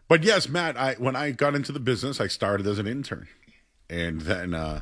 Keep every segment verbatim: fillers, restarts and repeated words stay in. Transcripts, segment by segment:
But yes, Matt, I when I got into the business, I started as an intern. And then uh,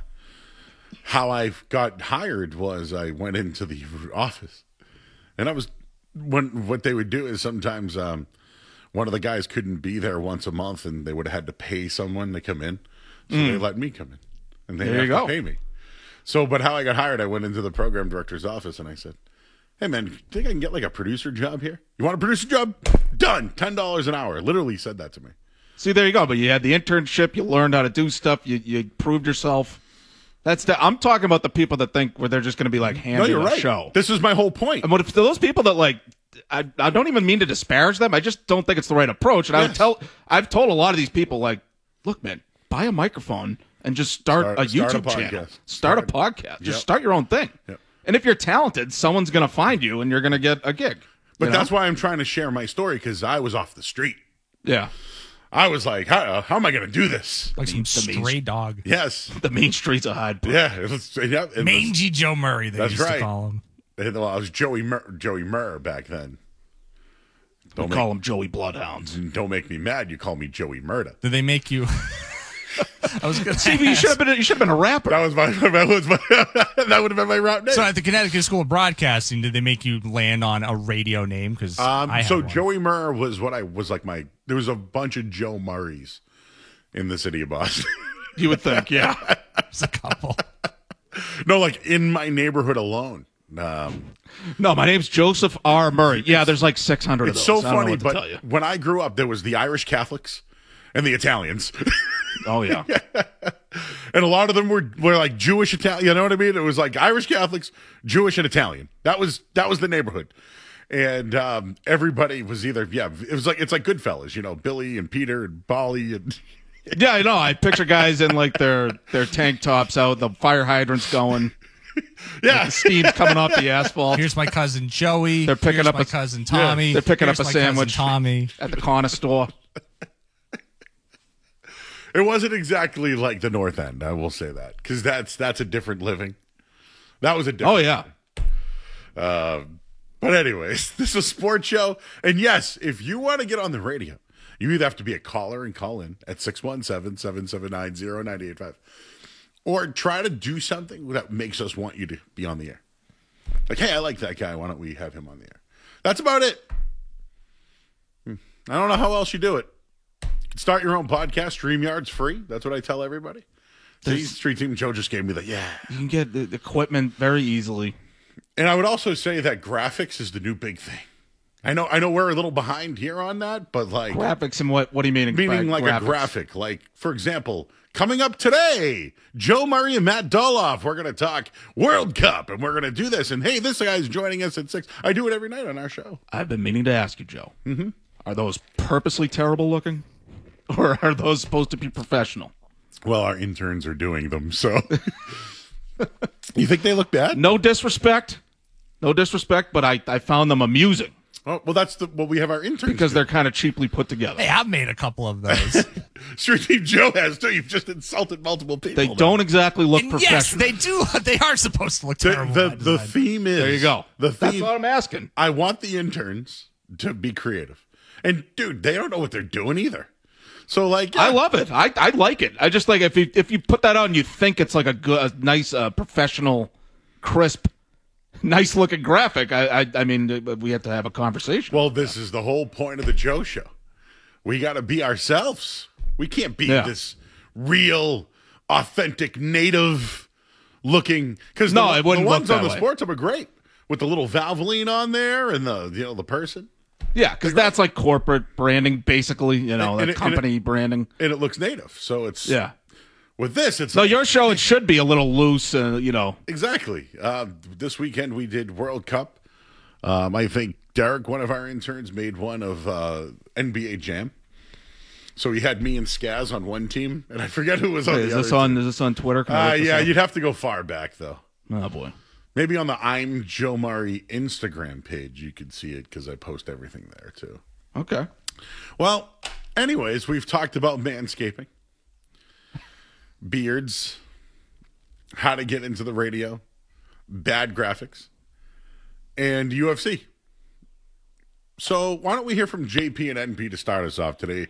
how I got hired was I went into the office. And I was when what they would do is sometimes um, one of the guys couldn't be there once a month and they would have had to pay someone to come in. So mm. they let me come in. And they there have you to go. pay me. So, but how I got hired, I went into the program director's office and I said, hey, man, you think I can get like a producer job here? You want a producer job? Done. ten dollars an hour. Literally said that to me. See, there you go. But you had the internship. You learned how to do stuff. You you proved yourself. That's the, I'm talking about the people that think where they're just going to be like handed no, you're a right. show. This is my whole point. And what if those people that like, I, I don't even mean to disparage them. I just don't think it's the right approach. And yes. I would tell, I've told a lot of these people like, look, man, buy a microphone and just start, start a YouTube start a channel. Start, start a podcast. Just yep. start your own thing. Yep. And if you're talented, someone's going to find you and you're going to get a gig. But you know? that's why I'm trying to share my story because I was off the street. Yeah. I was like, how, how am I going to do this? Like some stray dog. Yes. The main streets of Hyde Park. Yeah. It was, yeah it Mangy was, Joe Murray, they that's used right. to call him. Well, I was Joey Mur- Joey Murr back then. Don't make, call him Joey Bloodhounds. Don't make me mad. You call me Joey Murda. Did they make you... I was going to say you should have been a, you should have been a rapper. That was my that was my that would have been my rap name. So at the Connecticut School of Broadcasting, did they make you land on a radio name? Because um, I so one. Joey Murr was what I was like my. There was a bunch of Joe Murrays in the city of Boston. You would think, yeah, there's a couple. No, like in my neighborhood alone. Um, no, my name's Joseph R. Murray. Yeah, there's like six hundred of it's those. so I don't know funny, what to but tell you. when I grew up, there was the Irish Catholics and the Italians. Oh yeah. And a lot of them were, were like Jewish Italian, you know what I mean? It was like Irish Catholics, Jewish and Italian. That was that was the neighborhood. And um, everybody was either yeah, it was like it's like Goodfellas, you know, Billy and Peter and Bolly and yeah, I know. I picture guys in like their their tank tops out, the fire hydrants going. Yeah, like the steam's coming off the asphalt. Here's my cousin Joey. They're picking Here's up my a, cousin Tommy. Yeah, they're picking Here's up a my sandwich cousin Tommy at the corner store. It wasn't exactly like the North End, I will say that, because that's that's a different living. That was a different. Oh yeah. Uh, but anyways, this is a sports show, and yes, if you want to get on the radio, you either have to be a caller and call in at six one seven, seven seven nine, zero nine eight five, or try to do something that makes us want you to be on the air. Like, hey, I like that guy. Why don't we have him on the air? That's about it. I don't know how else you do it. Start your own podcast. StreamYard's free. That's what I tell everybody. See, Street Team Joe just gave me the yeah. You can get the equipment very easily. And I would also say that graphics is the new big thing. I know I know we're a little behind here on that, but like graphics and what what do you mean? Meaning like graphics? A graphic. Like, for example, coming up today, Joe Murray and Matt Doloff, we're gonna talk World Cup and we're gonna do this. And hey, this guy's joining us at six. I do it every night on our show. I've been meaning to ask you, Joe. Mm-hmm. Are those purposely terrible looking? Or are those supposed to be professional? Well, our interns are doing them, so. You think they look bad? No disrespect. No disrespect, but I, I found them amusing. Oh, well, that's the what we have our interns Because do. they're kind of cheaply put together. Hey, I've made a couple of those. Street Team Joe has, too. You've just insulted multiple people. They now. don't exactly look And professional. yes, they do. They are supposed to look The, terrible. the, by the design. theme is. There you go. The theme, That's what I'm asking. I want the interns to be creative. And, dude, they don't know what they're doing either. So, like, yeah. I love it. I, I like it. I just like if you if you put that on, you think it's like a good, a nice, uh, professional, crisp, nice looking graphic. I, I I mean, we have to have a conversation. Well, this is the whole point of the Joe Show. We got to be ourselves. We can't be Yeah. this real, authentic, native looking. Because No, the, it wouldn't the look ones on that the way. sports hub are great with the little Valvoline on there and the you know the person. Yeah, because that's like corporate branding, basically. You know, And- that and it- company and it- branding. And it looks native. So it's Yeah. with this, it's So your show, it should be a little loose. Uh, you know, exactly. Uh, this weekend we did World Cup. Um, I think Derek, one of our interns, made one of uh, N B A Jam. So he had me and Skaz on one team, and I forget who was on Hey, the is other this on? team. Is this on Twitter? Can I Uh, look this yeah, up? you'd have to go far back though. Oh boy. Maybe on the I'm Joe Murray Instagram page, you could see it because I post everything there too. Okay. Well, anyways, we've talked about manscaping, beards, how to get into the radio, bad graphics, and U F C. So why don't we hear from J P and N P to start us off today?